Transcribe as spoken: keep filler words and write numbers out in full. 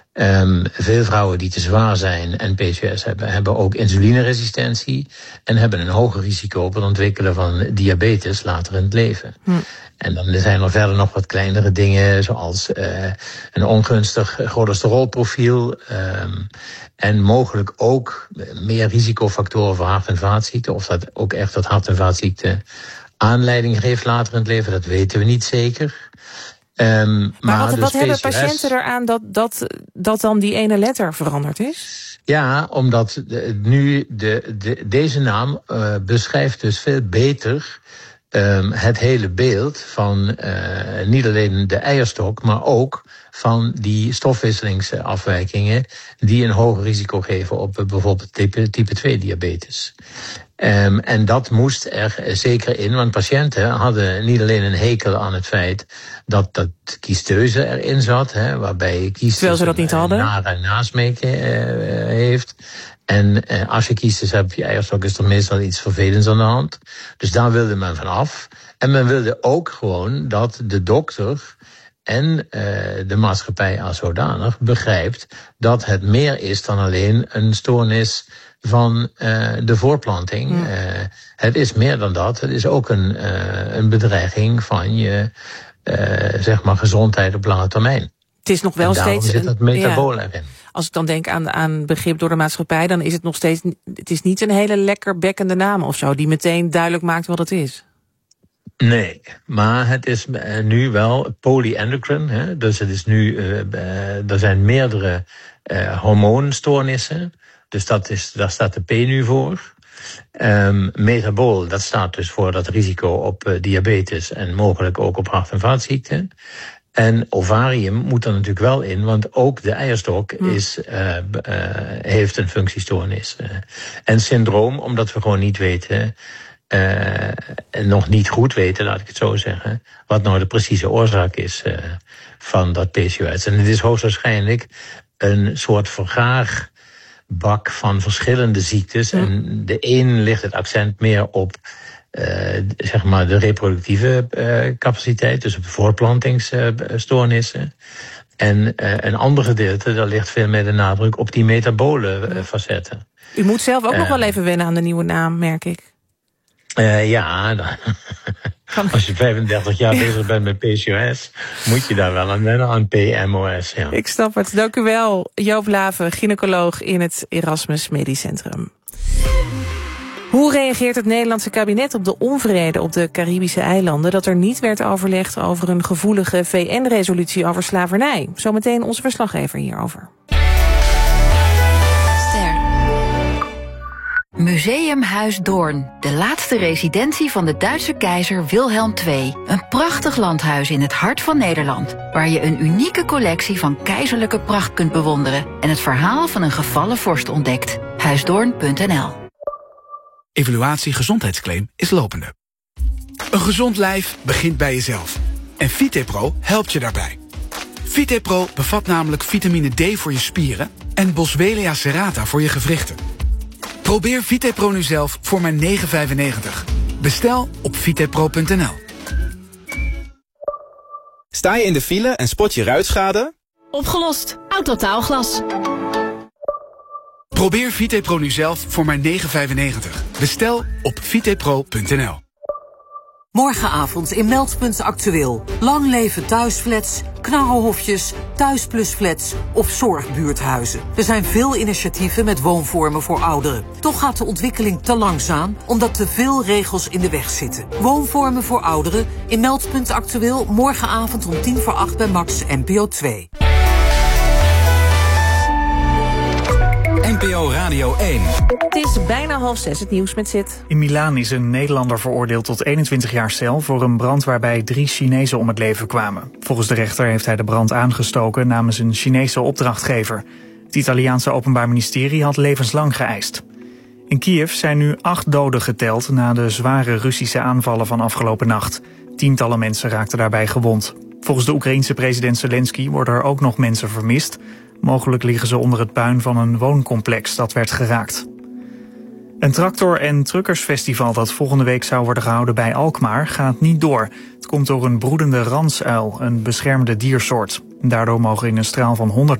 Um, veel vrouwen die te zwaar zijn en P C O S hebben, hebben ook insulineresistentie en hebben een hoger risico op het ontwikkelen van diabetes later in het leven. Hm. En dan zijn er verder nog wat kleinere dingen, zoals uh, een ongunstig cholesterolprofiel um, en mogelijk ook meer risicofactoren voor hart- en vaatziekten. Of dat ook echt tot hart- en vaatziekten aanleiding geeft later in het leven, dat weten we niet zeker. Um, maar maar wat, dus wat hebben P C O S, patiënten eraan dat, dat, dat dan die ene letter veranderd is? Ja, omdat de, nu de, de, deze naam uh, beschrijft dus veel beter um, het hele beeld van uh, niet alleen de eierstok, maar ook van die stofwisselingsafwijkingen die een hoger risico geven op uh, bijvoorbeeld type, type twee diabetes. Um, en dat moest er zeker in, want patiënten hadden niet alleen een hekel aan het feit dat dat kiesteuze erin zat, hè, waarbij kiesteuze terwijl ze dat niet hadden, nare nasmeken uh, heeft. En uh, als je kiestes hebt op je eierstok, is er meestal iets vervelends aan de hand. Dus daar wilde men van af. En men wilde ook gewoon dat de dokter en uh, de maatschappij als zodanig begrijpt dat het meer is dan alleen een stoornis van uh, de voortplanting. Mm. Uh, het is meer dan dat. Het is ook een, uh, een bedreiging van je uh, zeg maar gezondheid op lange termijn. Het is nog wel en daarom steeds zit dat metabool ja. erin. Als ik dan denk aan, aan begrip door de maatschappij, dan is het nog steeds, het is niet een hele lekker bekkende naam of zo, die meteen duidelijk maakt wat het is. Nee, maar het is nu wel polyendocrine. Hè? Dus het is nu, uh, uh, er zijn meerdere uh, hormoonstoornissen. Dus dat is, daar staat de P nu voor. Um, metabool, dat staat dus voor dat risico op uh, diabetes en mogelijk ook op hart- en vaatziekten. En ovarium moet er natuurlijk wel in, want ook de eierstok is, uh, uh, heeft een functiestoornis. Uh, en syndroom, omdat we gewoon niet weten, uh, en nog niet goed weten, laat ik het zo zeggen, wat nou de precieze oorzaak is uh, van dat P C O S. En het is hoogstwaarschijnlijk een soort vergaar bak van verschillende ziektes. Mm. En de een ligt het accent meer op uh, zeg maar de reproductieve uh, capaciteit, dus op voortplantingsstoornissen. Uh, en uh, een ander gedeelte, daar ligt veel meer de nadruk op die metabole uh, facetten. U moet zelf ook uh, nog wel even wennen aan de nieuwe naam, merk ik. Uh, ja, dan, als je vijfendertig jaar bezig bent met P C O S, moet je daar wel aan wennen, aan P M O S. Ja. Ik snap het. Dank u wel, Joop Laven, gynaecoloog in het Erasmus Medisch Centrum. Hoe reageert het Nederlandse kabinet op de onvrede op de Caribische eilanden dat er niet werd overlegd over een gevoelige V N-resolutie over slavernij? Zometeen onze verslaggever hierover. Museumhuis Doorn, de laatste residentie van de Duitse keizer Wilhelm de Tweede. Een prachtig landhuis in het hart van Nederland, waar je een unieke collectie van keizerlijke pracht kunt bewonderen en het verhaal van een gevallen vorst ontdekt. huisdoorn punt n l. Evaluatie gezondheidsclaim is lopende. Een gezond lijf begint bij jezelf. En Vitepro helpt je daarbij. Vitepro bevat namelijk vitamine D voor je spieren en Boswellia serrata voor je gewrichten. Probeer Vitepro nu zelf voor maar negen vijfennegentig. Bestel op vitepro punt n l. Sta je in de file en spot je ruitschade? Opgelost. Autotaalglas. Probeer Vitepro nu zelf voor maar negen vijfennegentig. Bestel op vitepro punt n l. Morgenavond in Meldpunt Actueel. Lang leven thuisflats, knarrelhofjes, thuisplusflats of zorgbuurthuizen. Er zijn veel initiatieven met woonvormen voor ouderen. Toch gaat de ontwikkeling te langzaam, omdat te veel regels in de weg zitten. Woonvormen voor ouderen in Meldpunt Actueel morgenavond om tien voor acht bij Max N P O twee. N P O Radio één. Het is bijna half zes, het nieuws met Zit. In Milaan is een Nederlander veroordeeld tot eenentwintig jaar cel voor een brand waarbij drie Chinezen om het leven kwamen. Volgens de rechter heeft hij de brand aangestoken namens een Chinese opdrachtgever. Het Italiaanse Openbaar Ministerie had levenslang geëist. In Kiev zijn nu acht doden geteld na de zware Russische aanvallen van afgelopen nacht. Tientallen mensen raakten daarbij gewond. Volgens de Oekraïense president Zelensky worden er ook nog mensen vermist. Mogelijk liggen ze onder het puin van een wooncomplex dat werd geraakt. Een tractor- en truckersfestival dat volgende week zou worden gehouden bij Alkmaar gaat niet door. Het komt door een broedende ransuil, een beschermde diersoort. Daardoor mogen in een straal van honderd